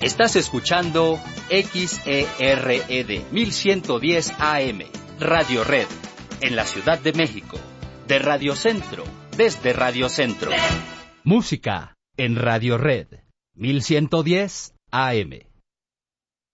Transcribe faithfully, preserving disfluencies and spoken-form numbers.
Estás escuchando X E R E D mil ciento diez A M, Radio Red, en la Ciudad de México. De Radio Centro, desde Radio Centro. Música en Radio Red, mil ciento diez A M.